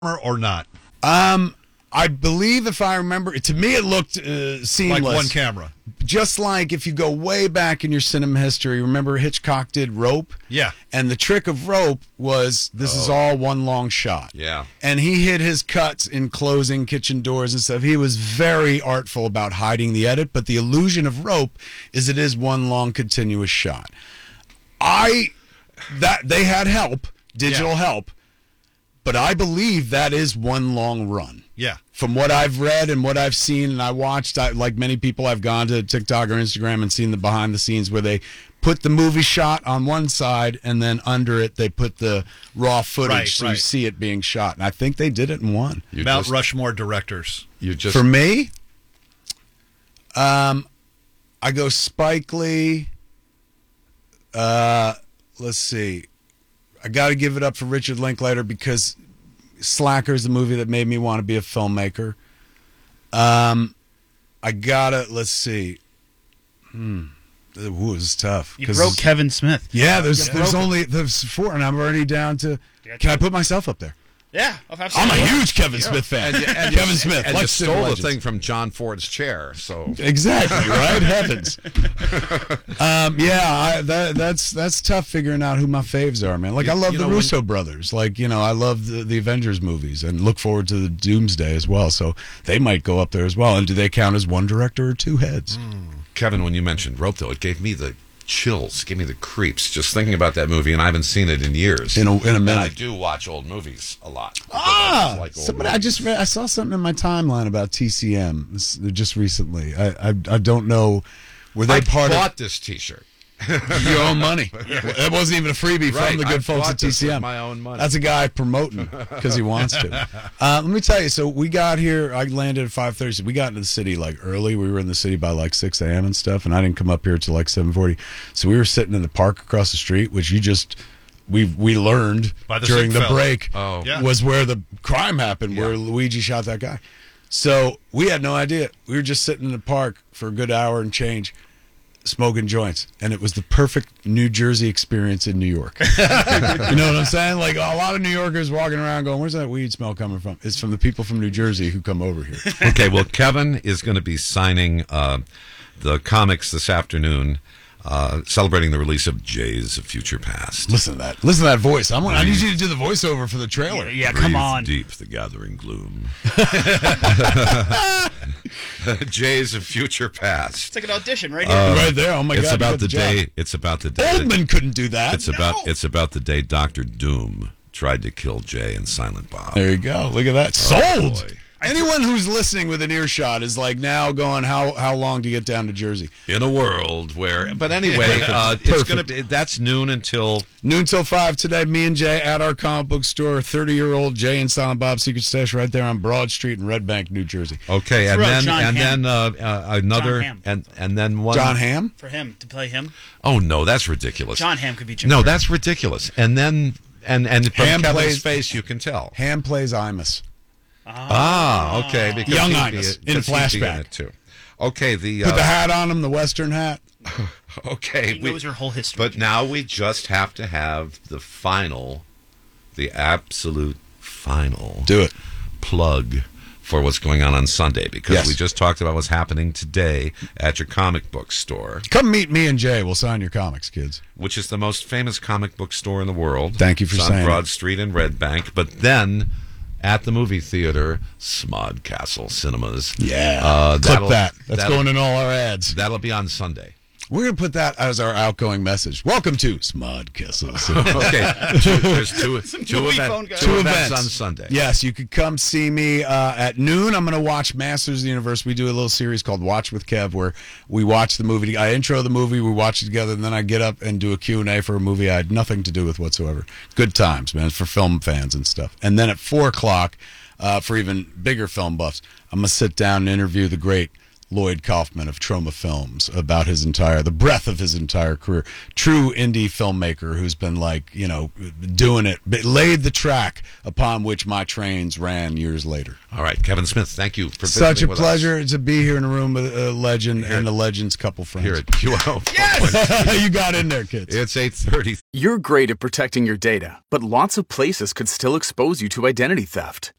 or not? I believe, if I remember, to me it looked seamless. Like one camera. Just like if you go way back in your cinema history, remember Hitchcock did Rope? Yeah. And the trick of Rope was this is all one long shot. Yeah. And he hid his cuts in closing kitchen doors and stuff. He was very artful about hiding the edit, but the illusion of Rope is it is one long continuous shot. They had help, digital help, but I believe that is one long run. Yeah. From what I've read and what I've seen and I watched, like many people, I've gone to TikTok or Instagram and seen the behind the scenes where they put the movie shot on one side and then under it they put the raw footage so you see it being shot. And I think they did it in one. Mount Rushmore directors. For me, I go Spike Lee. Let's see. I got to give it up for Richard Linklater because Slacker is the movie that made me want to be a filmmaker. Let's see. It was tough. You broke Kevin Smith. Yeah, there's four, and I'm already down to. Can I put myself up there? Yeah, I'm a huge Kevin Smith fan. And Kevin Smith, and you stole the thing from John Ford's chair. So exactly right, heavens. That's tough figuring out who my faves are, man. Like I love the Russo brothers. Like I love the Avengers movies and look forward to the Doomsday as well. So they might go up there as well. And do they count as one director or two heads? Kevin, when you mentioned Rope, though, it gave me the chills, gave me the creeps just thinking about that movie, and I haven't seen it in years. In a minute. And I do watch old movies a lot. I saw something in my timeline about TCM just recently. I don't know. Were they part of? I bought this T-shirt. Your own money. That wasn't even a freebie from the good folks at TCM. My own money. That's a guy promoting because he wants to. Let me tell you. So we got here. I landed at 5:30. So we got into the city like early. We were in the city by like 6 a.m. and stuff. And I didn't come up here till like 7:40. So we were sitting in the park across the street, which we learned during the break was where the crime happened, where Luigi shot that guy. So we had no idea. We were just sitting in the park for a good hour and change, smoking joints, and it was the perfect New Jersey experience in New York. You know what I'm saying? Like a lot of New Yorkers walking around going, where's that weed smell coming from? It's from the people from New Jersey who come over here. Okay, well, Kevin is going to be signing the comics this afternoon, celebrating the release of Jays of Future Past. Listen to that. Listen to that voice. I need you to do the voiceover for the trailer. Yeah, come on. Deep the gathering gloom. Jays of Future Past. It's like an audition right here. Right there. Oh my God. It's about the day. It's about the day. Oldman couldn't do that. It's about the day Dr. Doom tried to kill Jay and Silent Bob. There you go. Look at that. Sold. Boy. Anyone who's listening with an earshot is like now going, how long to get down to Jersey? In a world where, but anyway, it's going to be, that's noon till 5 today. Me and Jay at our comic book store, 30-year-old Jay and Silent Bob's Secret Stash right there on Broad Street in Red Bank, New Jersey. Okay, and then another, John Hamm. and then one. John Hamm? For him, to play him. Oh no, that's ridiculous. John Hamm could be Jim No, Carrey. that's ridiculous. And then, and from Ham Kevin's plays- face, you can tell. Hamm plays Imus. Okay. Because Young he'd be Imus it- in because he'd be flashback. in it too. Okay, Put the hat on him, the Western hat. Okay. He knows her whole history. But now we just have to have the absolute final Do it. plug for what's going on Sunday, because Yes. we just talked about what's happening today at your comic book store, Come meet me and Jay. We'll sign your comics, kids. which is the most famous comic book store in the world. Thank you for it's saying on Broad it. Street in Red Bank. But then at the movie theater, Smodcastle Cinemas. Yeah. Clip that. That's that'll- going in all our ads. That'll be on Sunday. We're going to put that as our outgoing message. Welcome to Smodcastle. Okay, there's two events on Sunday. Yes, you could come see me at noon. I'm going to watch Masters of the Universe. We do a little series called Watch with Kev where we watch the movie. I intro the movie, we watch it together, and then I get up and do a Q&A for a movie I had nothing to do with whatsoever. Good times, man, for film fans and stuff. And then at 4 o'clock, for even bigger film buffs, I'm going to sit down and interview the great Lloyd Kaufman of Troma Films about the breadth of his entire career. True indie filmmaker who's been doing it, but laid the track upon which my trains ran years later. All right, Kevin Smith, thank you for visiting Such a with pleasure to be here in a room with a legend and a legend's couple friends. Here at QO. Yes! You got in there, kids. It's 8:30. You're great at protecting your data, but lots of places could still expose you to identity theft.